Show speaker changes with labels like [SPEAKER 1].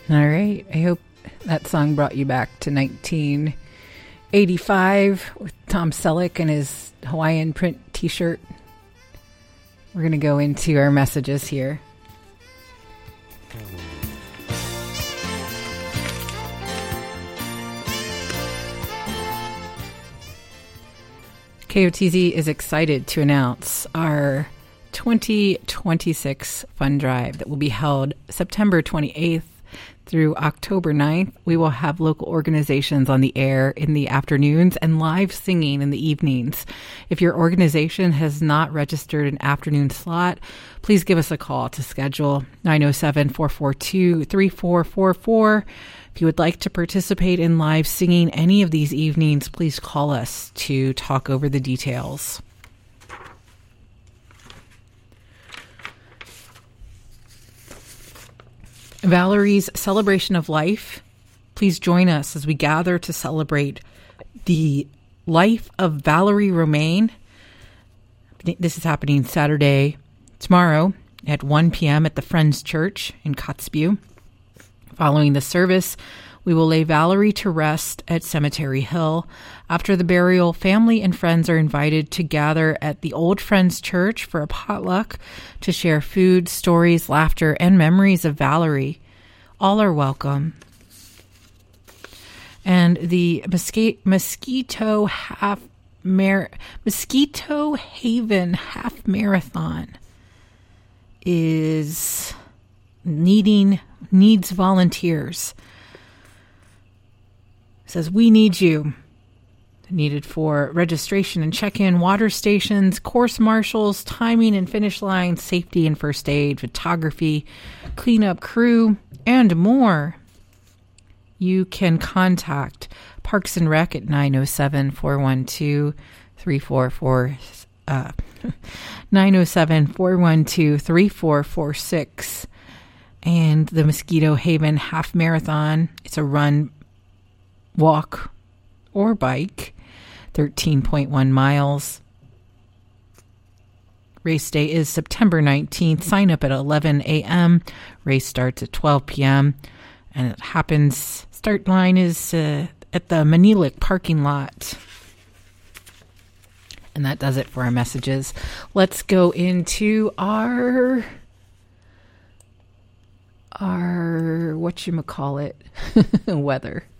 [SPEAKER 1] All right. I hope that song brought you back to 1985 with Tom Selleck and his Hawaiian print t-shirt. We're going to go into our messages here. KOTZ is excited to announce our 2026 fund drive that will be held September 28th through October 9th. We will have local organizations on the air in the afternoons and live singing in the evenings. If your organization has not registered an afternoon slot, please give us a call to schedule 907-442-3444. If you would like to participate in live singing any of these evenings, please call us to talk over the details. Valerie's Celebration of Life. Please join us as we gather to celebrate the life of Valerie Romaine. This is happening Saturday, tomorrow, at 1 p.m. at the Friends Church in Kotzebue. Following the service, we will lay Valerie to rest at Cemetery Hill. After the burial, family and friends are invited to gather at the Old Friends Church for a potluck to share food, stories, laughter, and memories of Valerie. All are welcome. And the Mosquito Haven Half Marathon needs volunteers. It says, we need you. Needed for registration and check-in, water stations, course marshals, timing and finish lines, safety and first aid, photography, cleanup crew, and more. You can contact Parks and Rec at 907-412-3446. And the Mosquito Haven Half Marathon, it's a run, walk, or bike, 13.1 miles. Race day is September 19th. Sign up at 11 a.m. Race starts at 12 p.m. And it happens, start line is at the Manilik parking lot. And that does it for our messages. Let's go into our whatchamacallit, weather.